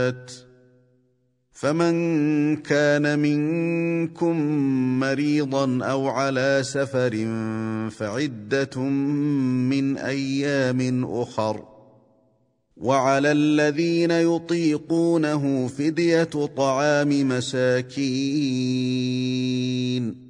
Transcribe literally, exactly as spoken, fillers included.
الصالحات. فمن كان منكم مريضا أو على سفر فعدة من أيام أخر، وعلى الذين يطيقونه فدية طعام مساكين